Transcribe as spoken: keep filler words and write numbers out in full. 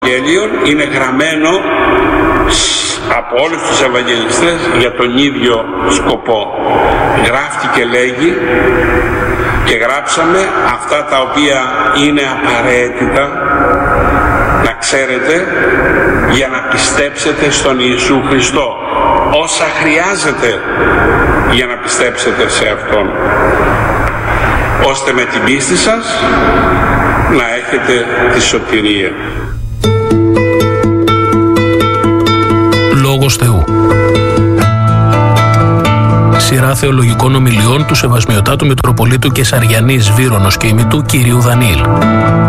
Ευαγγέλιο είναι γραμμένο από όλους τους Ευαγγελιστές για τον ίδιο σκοπό. Γράφτηκε και λέγει και γράψαμε αυτά τα οποία είναι απαραίτητα να ξέρετε για να πιστέψετε στον Ιησού Χριστό, όσα χρειάζεται για να πιστέψετε σε Αυτόν, ώστε με την πίστη σας να έχετε τη σωτηρία. Λόγος Θεού. Σειρά θεολογικών ομιλιών του Σεβασμιωτάτου Μητροπολίτου Κεσαριανής Βύρονος και ημιτού κυρίου Δανίλ.